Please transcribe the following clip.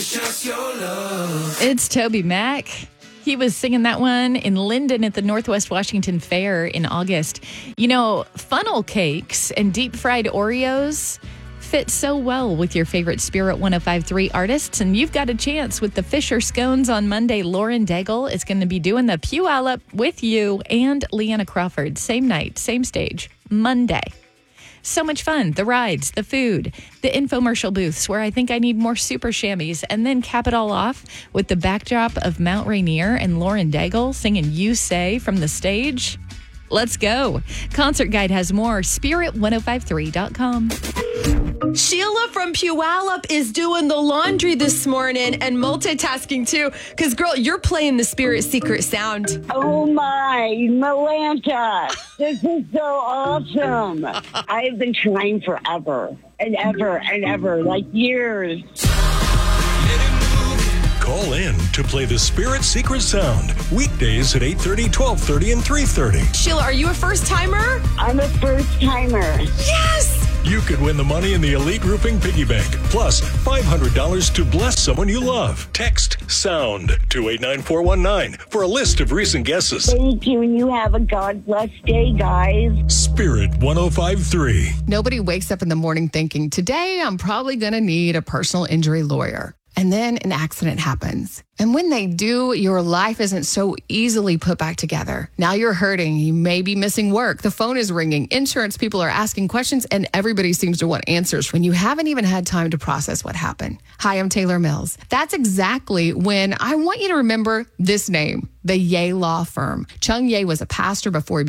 It's Toby Mac. He was singing that one in Linden at the Northwest Washington Fair in August. You know, funnel cakes and deep fried Oreos fit so well with your favorite Spirit 105.3 artists, and you've got a chance with the Fisher Scones on Monday. Lauren Daigle is going to be doing the Puyallup with you and Leanna Crawford. Same night, same stage, Monday. So much fun. The rides, the food, the infomercial booths where I think I need more super chamois, and then cap it all off with the backdrop of Mount Rainier and Lauren Daigle singing You Say from the stage. Let's go. Concert Guide has more. Spirit1053.com. Sheila from Puyallup is doing the laundry this morning and multitasking too. Because, girl, you're playing the Spirit Secret Sound. Oh, my, Melanta. This is so awesome. I've been trying forever and ever, like years. Call in to play the Spirit Secret Sound. Weekdays at 8:30, 12:30, and 3:30. Sheila, are you a first-timer? I'm a first-timer. Yes! You could win the money in the Elite Roofing Piggy Bank, plus $500 to bless someone you love. Text SOUND to 89419 for a list of recent guesses. Thank you, and you have a God-blessed day, guys. Spirit 105.3. Nobody wakes up in the morning thinking, today I'm probably going to need a personal injury lawyer. And then an accident happens. And when they do, your life isn't so easily put back together. Now you're hurting. You may be missing work. The phone is ringing. Insurance people are asking questions, and everybody seems to want answers when you haven't even had time to process what happened. Hi, I'm Taylor Mills. That's exactly when I want you to remember this name, the Ye Law Firm. Chung Ye was a pastor before he